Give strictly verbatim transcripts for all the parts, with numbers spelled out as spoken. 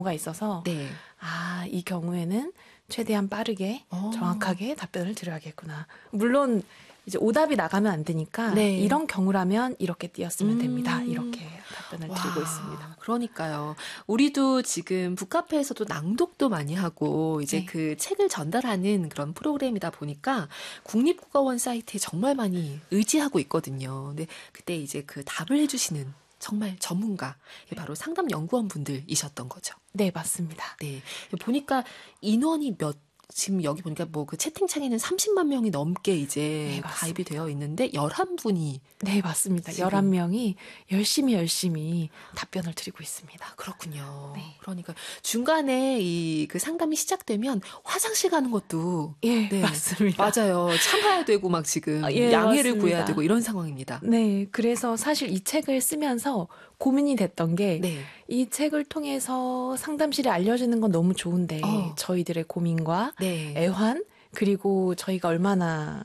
가 있어서 네. 아, 이 경우에는 최대한 빠르게 오. 정확하게 답변을 드려야겠구나. 물론 이제 오답이 나가면 안 되니까 네. 이런 경우라면 이렇게 띄었으면 음. 됩니다. 이렇게 답변을 와, 드리고 있습니다. 그러니까요. 우리도 지금 북카페에서도 낭독도 많이 하고 이제 네. 그 책을 전달하는 그런 프로그램이다 보니까 국립국어원 사이트에 정말 많이 의지하고 있거든요. 근데 그때 이제 그 답을 해주시는 정말 전문가, 네. 바로 상담연구원 분들이셨던 거죠. 네, 맞습니다. 네. 보니까 인원이 몇, 지금 여기 보니까 뭐 그 채팅창에는 삼십만 명이 넘게 이제 네, 가입이 맞습니다. 되어 있는데 열한 분이. 네, 맞습니다. 지금. 열한 명이 열심히 열심히 답변을 드리고 있습니다. 그렇군요. 네. 그러니까 중간에 이 그 상담이 시작되면 화장실 가는 것도. 예, 네. 맞습니다. 맞아요. 참아야 되고 막 지금 아, 예, 양해를 맞습니다. 구해야 되고 이런 상황입니다. 네, 그래서 사실 이 책을 쓰면서 고민이 됐던 게 네. 이 책을 통해서 상담실에 알려주는 건 너무 좋은데 어. 저희들의 고민과 네. 애환 그리고 저희가 얼마나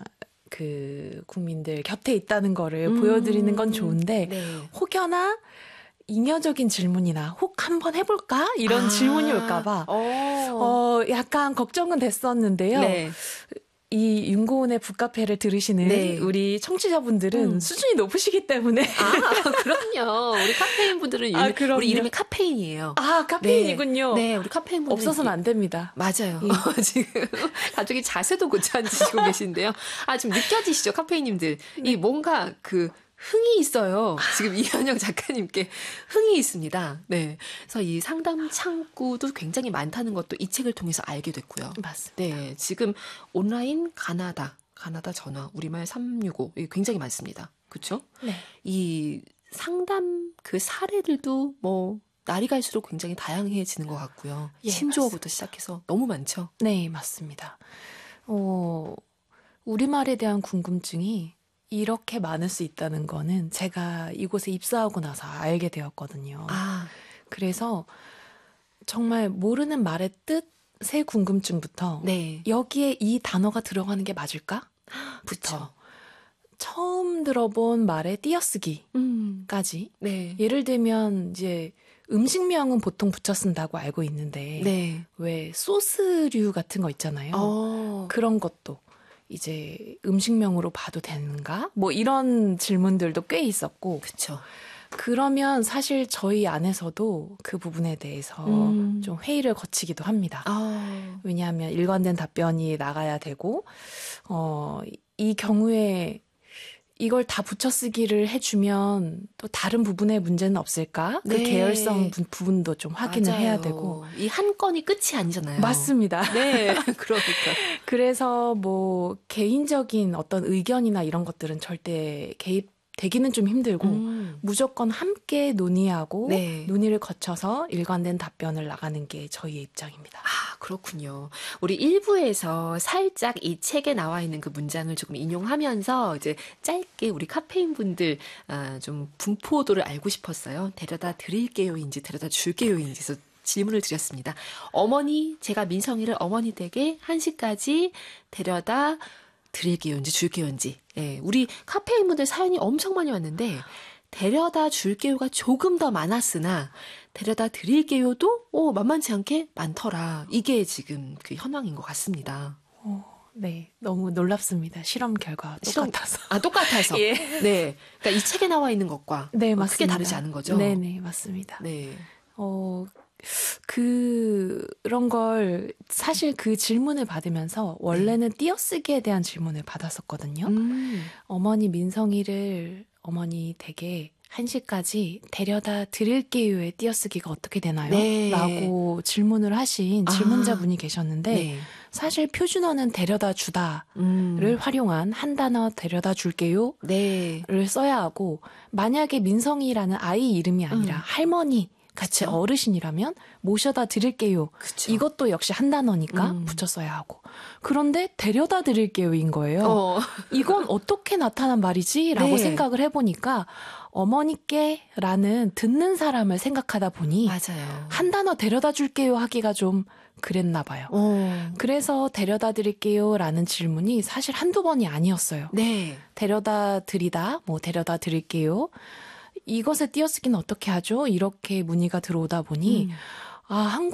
그 국민들 곁에 있다는 거를 음. 보여드리는 건 좋은데 네. 혹여나 잉여적인 질문이나 혹 한번 해볼까? 이런 아. 질문이 올까봐 어. 어, 약간 걱정은 됐었는데요. 네. 이 윤고은의 북카페를 들으시는 네. 우리 청취자분들은 음. 수준이 높으시기 때문에 아, 그럼요. 우리 카페인 분들은 아, 이름이, 그럼요. 우리 이름이 카페인이에요. 아, 카페인이군요. 네, 네, 우리 카페인 분들 없어서는 안 됩니다. 맞아요. 예. 지금 가족이 자세도 고쳐 앉으시고 계신데요. 아, 지금 느껴지시죠, 카페인님들. 네. 이 뭔가 그 흥이 있어요. 지금 이현영 작가님께 흥이 있습니다. 네. 그래서 이 상담 창구도 굉장히 많다는 것도 이 책을 통해서 알게 됐고요. 맞습니다. 네. 지금 온라인 가나다, 가나다 전화, 우리말 삼육오, 이게 굉장히 많습니다. 그렇죠? 네. 이 상담 그 사례들도 뭐 날이 갈수록 굉장히 다양해지는 것 같고요. 예, 신조어부터 시작해서 너무 많죠. 네, 맞습니다. 어, 우리말에 대한 궁금증이 이렇게 많을 수 있다는 거는 제가 이곳에 입사하고 나서 알게 되었거든요. 아, 그래서 정말 모르는 말의 뜻의 궁금증부터 네. 여기에 이 단어가 들어가는 게 맞을까? 부터 처음 들어본 말의 띄어쓰기까지. 음, 네. 예를 들면 이제 음식명은 보통 붙여 쓴다고 알고 있는데 네. 왜 소스류 같은 거 있잖아요. 어, 그런 것도 이제 음식명으로 봐도 되는가? 뭐 이런 질문들도 꽤 있었고 그쵸. 그러면 사실 저희 안에서도 그 부분에 대해서 음. 좀 회의를 거치기도 합니다. 아, 왜냐하면 일관된 답변이 나가야 되고 어, 이 경우에 이걸 다 붙여쓰기를 해주면 또 다른 부분에 문제는 없을까? 그 네. 계열성 부- 부분도 좀 확인을 맞아요. 해야 되고. 이 한 건이 끝이 아니잖아요. 맞습니다. 네. 그러니까. 그래서 뭐 개인적인 어떤 의견이나 이런 것들은 절대 개입되기는 좀 힘들고 음. 무조건 함께 논의하고 네. 논의를 거쳐서 일관된 답변을 나가는 게 저희의 입장입니다. 아, 그렇군요. 우리 일부에서 살짝 이 책에 나와 있는 그 문장을 조금 인용하면서 이제 짧게 우리 카페인 분들 아, 좀 분포도를 알고 싶었어요. 데려다 드릴게요인지 데려다 줄게요인지 그래서 질문을 드렸습니다. 어머니, 제가 민성이를 어머니 댁에 한 시까지 데려다 드릴게요인지 줄게요인지. 예, 우리 카페인 분들 사연이 엄청 많이 왔는데 데려다 줄게요가 조금 더 많았으나 데려다 드릴게요도 오, 만만치 않게 많더라. 이게 지금 그 현황인 것 같습니다. 오, 네, 너무 놀랍습니다. 실험 결과 실험- 똑같아서. 아, 똑같아서. 예. 네. 그러니까 이 책에 나와 있는 것과 네, 어, 맞습니다. 크게 다르지 않은 거죠? 네, 네, 맞습니다. 네. 어, 그런 걸 사실 그 질문을 받으면서 원래는 띄어쓰기에 대한 질문을 받았었거든요. 음. 어머니 민성이를 어머니 댁에 한 시까지 데려다 드릴게요의 띄어쓰기가 어떻게 되나요? 네. 라고 질문을 하신 아. 질문자분이 계셨는데 네. 사실 표준어는 데려다 주다를 음. 활용한 한 단어 데려다 줄게요 네. 를 써야 하고 만약에 민성이라는 아이 이름이 아니라 음. 할머니 같이 그쵸. 어르신이라면 모셔다 드릴게요. 그쵸. 이것도 역시 한 단어니까 음. 붙여 써야 하고. 그런데 데려다 드릴게요인 거예요. 어. 이건 어떻게 나타난 말이지? 라고 네. 생각을 해보니까 어머니께라는 듣는 사람을 생각하다 보니 맞아요. 한 단어 데려다 줄게요 하기가 좀 그랬나 봐요. 어. 그래서 데려다 드릴게요 라는 질문이 사실 한두 번이 아니었어요. 네. 데려다 드리다, 뭐 데려다 드릴게요. 이것의 띄어쓰기는 어떻게 하죠? 이렇게 문의가 들어오다 보니 음. 아,